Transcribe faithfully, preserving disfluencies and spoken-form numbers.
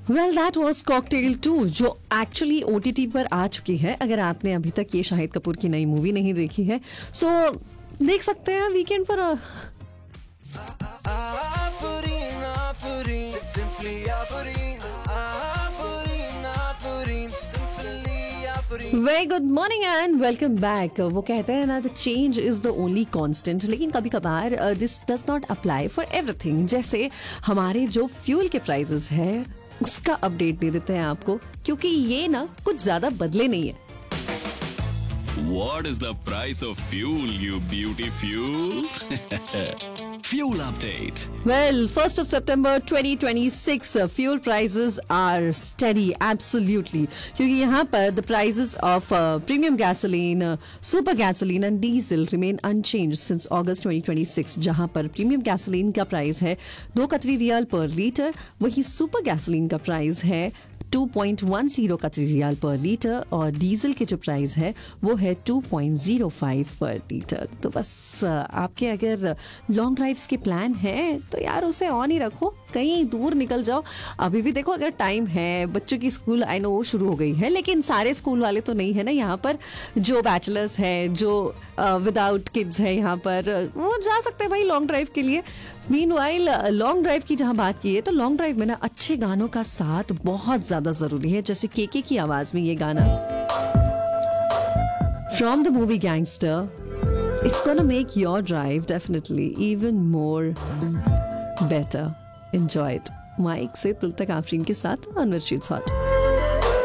Well that was cocktail to, जो actually OTT पर आ चुकी है. अगर आपने अभी तक ये शाहिद कपूर की नई मूवी नहीं देखी है सो so, देख सकते हैं वीकेंड पर. Very good morning and welcome back. वो कहते हैं ना, the change is the only constant, लेकिन कभी कभार this does not apply for everything. जैसे हमारे जो फ्यूल के प्राइसेस है उसका अपडेट दे देते हैं आपको, क्योंकि ये ना कुछ ज्यादा बदले नहीं है. What is the price of fuel, you beauty fuel? Fuel update. Well, first of September twenty twenty-six, uh, fuel prices are steady, absolutely. क्योंकि यहाँ पर the prices of uh, premium gasoline, uh, super gasoline and diesel remain unchanged since August twenty twenty-six. जहाँ पर premium gasoline का price है दो कतरी रियाल पर लीटर, वही super gasoline का प्राइस है टू पॉइंट वन जीरो कतरी रियाल पर लीटर और डीजल के जो प्राइस है वो है टू पॉइंट जीरो फाइव पर लीटर. तो बस आपके अगर लॉन्ग ड्राइव्स के प्लान है तो यार उसे ऑन ही रखो, कहीं दूर निकल जाओ. अभी भी देखो अगर टाइम है, बच्चों की स्कूल आई नो वो शुरू हो गई है, लेकिन सारे स्कूल वाले तो नहीं है ना यहाँ पर. जो बैचलर्स है, जो विदाउट किड्स है यहाँ पर, वो जा सकते हैं भाई लॉन्ग ड्राइव के लिए. मीनवाइल लॉन्ग ड्राइव की जहाँ बात की है तो लॉन्ग ड्राइव में ना अच्छे गानों का साथ बहुत ज्यादा जरूरी है. जैसे केके की आवाज में ये गाना from the movie gangster, it's gonna make your drive definitely even more better. Enjoy it. Mic से तुल तक आफरीन के साथ अनवर शीट्स हॉट.